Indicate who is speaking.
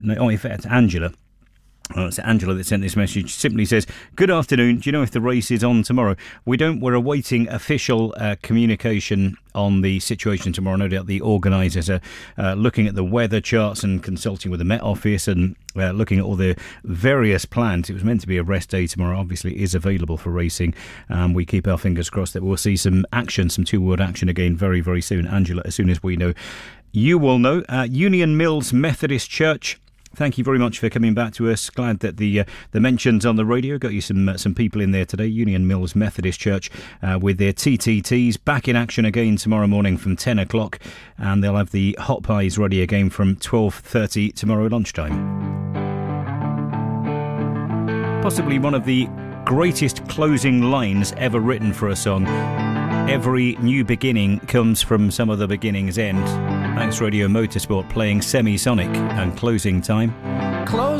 Speaker 1: No, in fact, Angela. It's Angela that sent this message. Simply says, "Good afternoon. Do you know if the race is on tomorrow? We don't. We're awaiting official communication on the situation tomorrow. No doubt the organisers are looking at the weather charts and consulting with the Met Office and looking at all the various plans. It was meant to be a rest day tomorrow. Obviously, it is available for racing. We keep our fingers crossed that we'll see some action, some two-word action again very, very soon. Angela, as soon as we know, you will know. Union Mills Methodist Church. Thank you very much for coming back to us. Glad that the mentions on the radio got you some people in there today. Union Mills Methodist Church with their TTTs back in action again tomorrow morning from 10 o'clock, and they'll have the hot pies ready again from 12:30 tomorrow lunchtime. Possibly one of the greatest closing lines ever written for a song. Every new beginning comes from some of the beginning's end. Thanks Radio Motorsport playing Semisonic and Closing Time.
Speaker 2: Close